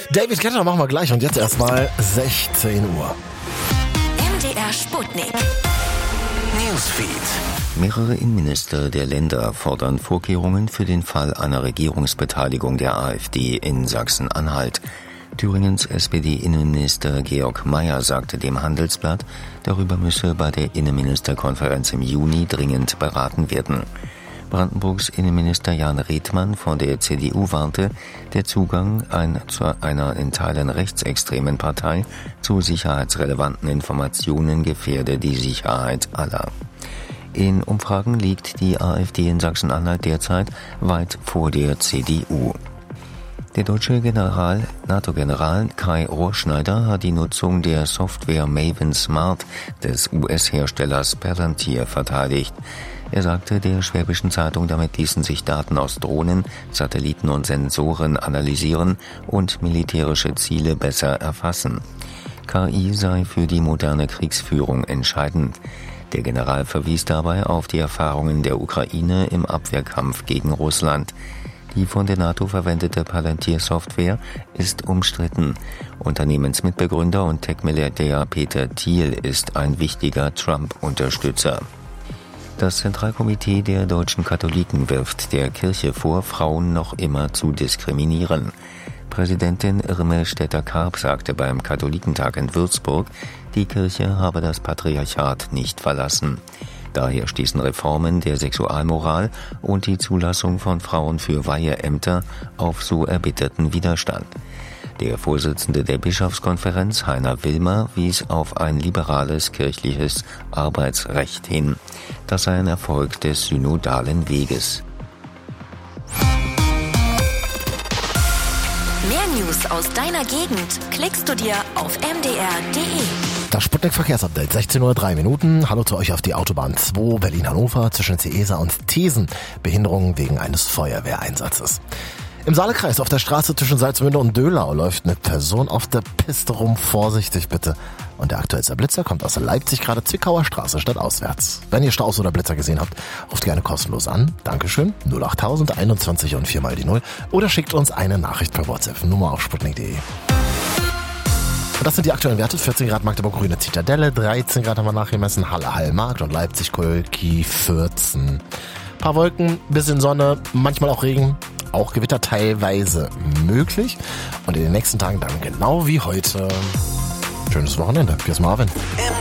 David Guetta machen wir gleich und jetzt erstmal 16 Uhr. MDR Sputnik. Newsfeed. Mehrere Innenminister der Länder fordern Vorkehrungen für den Fall einer Regierungsbeteiligung der AfD in Sachsen-Anhalt. Thüringens SPD-Innenminister Georg Mayer sagte dem Handelsblatt, darüber müsse bei der Innenministerkonferenz im Juni dringend beraten werden. Brandenburgs Innenminister Jan Redmann von der CDU warnte, der Zugang zu einer in Teilen rechtsextremen Partei zu sicherheitsrelevanten Informationen gefährde die Sicherheit aller. In Umfragen liegt die AfD in Sachsen-Anhalt derzeit weit vor der CDU. Der deutsche NATO-General Kai Rohrschneider hat die Nutzung der Software Maven Smart des US-Herstellers Palantir verteidigt. Er sagte der Schwäbischen Zeitung, damit ließen sich Daten aus Drohnen, Satelliten und Sensoren analysieren und militärische Ziele besser erfassen. KI sei für die moderne Kriegsführung entscheidend. Der General verwies dabei auf die Erfahrungen der Ukraine im Abwehrkampf gegen Russland. Die von der NATO verwendete Palantir-Software ist umstritten. Unternehmensmitbegründer und Tech-Milliardär Peter Thiel ist ein wichtiger Trump-Unterstützer. Das Zentralkomitee der deutschen Katholiken wirft der Kirche vor, Frauen noch immer zu diskriminieren. Präsidentin Irmel Stetter-Karp sagte beim Katholikentag in Würzburg, die Kirche habe das Patriarchat nicht verlassen. Daher stießen Reformen der Sexualmoral und die Zulassung von Frauen für Weiheämter auf so erbitterten Widerstand. Der Vorsitzende der Bischofskonferenz, Heiner Wilmer, wies auf ein liberales kirchliches Arbeitsrecht hin. Das sei ein Erfolg des synodalen Weges. Mehr News aus deiner Gegend klickst du dir auf mdr.de. Das Sputnik-Verkehrsupdate, 16:03 Uhr. Hallo zu euch auf die Autobahn 2 Berlin-Hannover zwischen Ciesa und Thesen. Behinderung wegen eines Feuerwehreinsatzes. Im Saalekreis auf der Straße zwischen Salzmünde und Döhlau läuft eine Person auf der Piste rum. Vorsichtig bitte. Und der aktuellste Blitzer kommt aus Leipzig, gerade Zwickauer Straße stadtauswärts. Wenn ihr Staus oder Blitzer gesehen habt, ruft gerne kostenlos an. Dankeschön. 08000 21 und 4 mal die 0. Oder schickt uns eine Nachricht per WhatsApp. Nummer auf sputnik.de. Und das sind die aktuellen Werte. 14 Grad Magdeburg Grüne Zitadelle, 13 Grad haben wir nachgemessen, Halle Hallmarkt und Leipzig Kolki 14. Paar Wolken, bisschen Sonne, manchmal auch Regen, auch Gewitter teilweise möglich. Und in den nächsten Tagen dann genau wie heute. Schönes Wochenende. Bis Marvin.